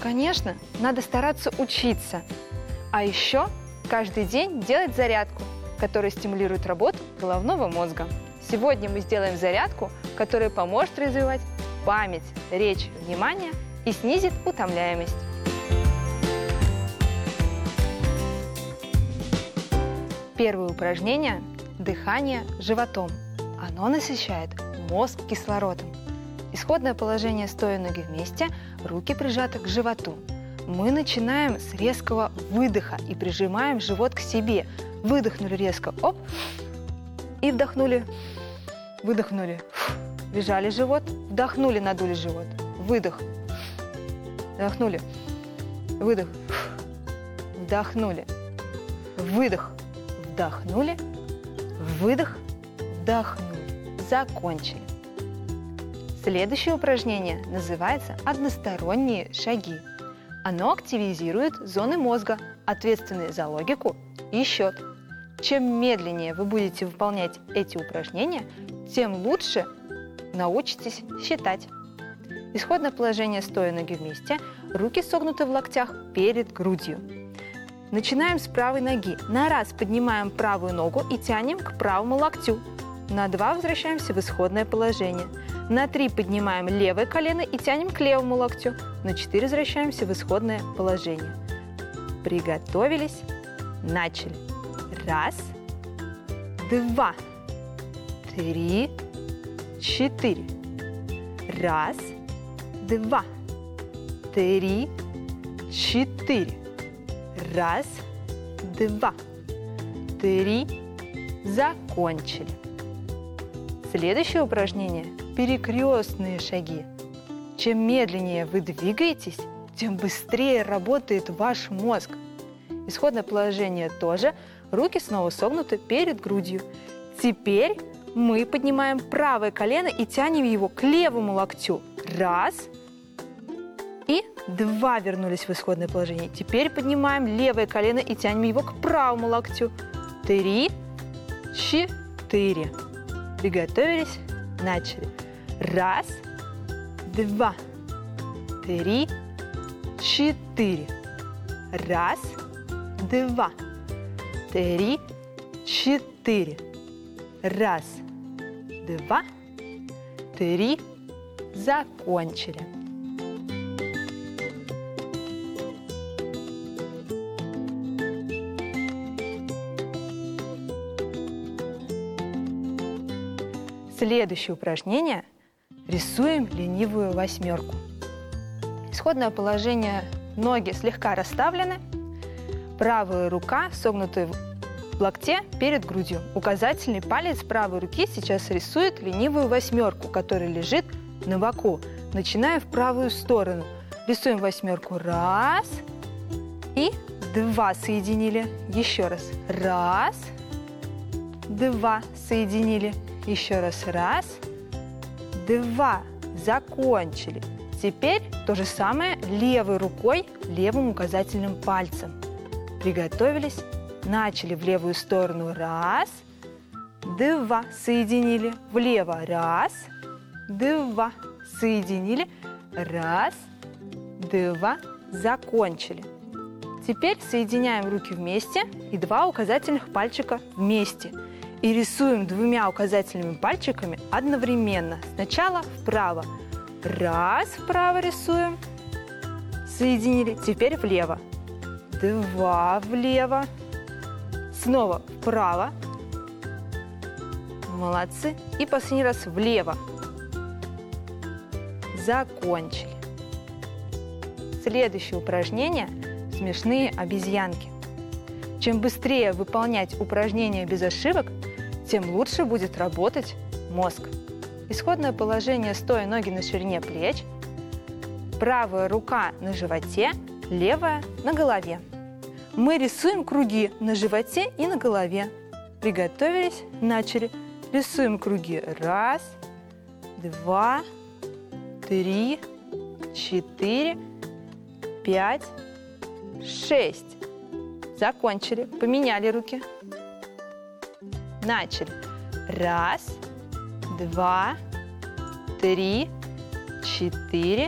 Конечно, надо стараться учиться. А еще каждый день делать зарядку, которая стимулирует работу головного мозга. Сегодня мы сделаем зарядку, которая поможет развивать память, речь, внимание и снизит утомляемость. Первое упражнение – дыхание животом. Оно насыщает мозг кислородом. Исходное положение стоя ноги вместе, руки прижаты к животу. Мы начинаем с резкого выдоха и прижимаем живот к себе. Выдохнули резко, оп, и вдохнули, выдохнули. Лежали живот, вдохнули, надули живот. Выдох, вдохнули, выдох, вдохнули, выдох, вдохнули, выдох, вдохнули. Закончили. Следующее упражнение называется «Односторонние шаги». Оно активизирует зоны мозга, ответственные за логику и счет. Чем медленнее вы будете выполнять эти упражнения, тем лучше научитесь считать. Исходное положение стоя ноги вместе, руки согнуты в локтях перед грудью. Начинаем с правой ноги. На раз поднимаем правую ногу и тянем к правому локтю. На 2 возвращаемся в исходное положение. На 3 поднимаем левое колено и тянем к левому локтю. На 4 возвращаемся в исходное положение. Приготовились. Начали. 1, 2, 3, 4. 1, 2, 3, 4. 1, 2, 3. Закончили. Следующее упражнение – перекрестные шаги. Чем медленнее вы двигаетесь, тем быстрее работает ваш мозг. Исходное положение тоже. Руки снова согнуты перед грудью. Теперь мы поднимаем правое колено и тянем его к левому локтю. 1 и 2 вернулись в исходное положение. Теперь поднимаем левое колено и тянем его к правому локтю. 3, 4. Приготовились. Начали. 1, 2, 3, 4. 1, 2, 3, 4. 1, 2, 3. Закончили. Следующее упражнение – рисуем ленивую восьмерку. Исходное положение – ноги слегка расставлены, правая рука согнута в локте перед грудью. Указательный палец правой руки сейчас рисует ленивую восьмерку, которая лежит на боку. Начинаем в правую сторону. Рисуем восьмерку. 1 и 2 соединили. Еще раз. 1, 2 соединили. Еще раз. 1, 2. Закончили. Теперь то же самое левой рукой, левым указательным пальцем. Приготовились. Начали в левую сторону. 1, 2. Соединили. Влево. 1, 2. Соединили. 1, 2. Закончили. Теперь соединяем руки вместе и 2 указательных пальчика вместе. И рисуем 2 указательными пальчиками одновременно. Сначала вправо. 1 вправо рисуем. Соединили. Теперь влево. 2 влево. Снова вправо. Молодцы. И последний раз влево. Закончили. Следующее упражнение – смешные обезьянки. Чем быстрее выполнять упражнения без ошибок, тем лучше будет работать мозг. Исходное положение стоя ноги на ширине плеч, правая рука на животе, левая на голове. Мы рисуем круги на животе и на голове. Приготовились, начали. Рисуем круги. 1, 2, 3, 4, 5, 6. Закончили. Поменяли руки. Начали. 1, 2, 3, 4,